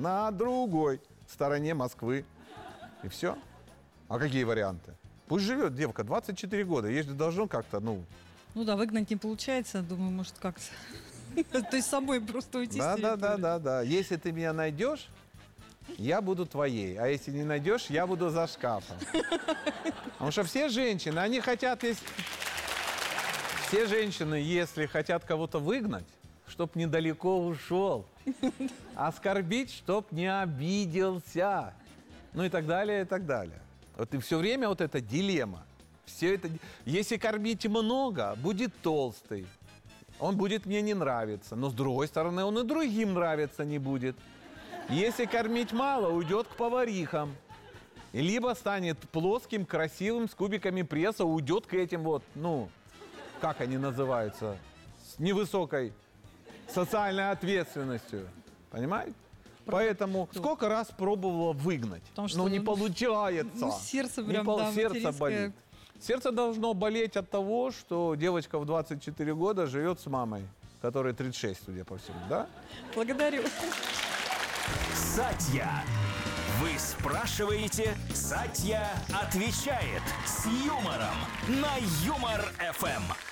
на другой стороне Москвы. И все. А какие варианты? Пусть живет девка, 24 года. Ей же должно как-то, Ну да, выгнать не получается. Думаю, может, как-то... То есть самой просто уйти с территории. Да. Если ты меня найдешь, я буду твоей. А если не найдешь, я буду за шкафом. Потому что все женщины, они хотят... Все женщины, если хотят кого-то выгнать, чтоб недалеко ушел. Оскорбить, чтоб не обиделся. Ну и так далее, и так далее. Вот и все время вот эта дилемма. Все это... Если кормить много, будет толстый. Он будет мне не нравиться. Но с другой стороны, он и другим нравиться не будет. Если кормить мало, уйдет к поварихам. Либо станет плоским, красивым, с кубиками пресса, уйдет к этим вот, как они называются, с невысокой социальной ответственностью. Понимаете? Поэтому сколько раз пробовала выгнать, но не получается. Сердце прям, сердце болит. Сердце должно болеть от того, что девочка в 24 года живет с мамой, которой 36, судя по всему, да? Благодарю. Сатья. Вы спрашиваете, Сатья отвечает с юмором на Юмор ФМ.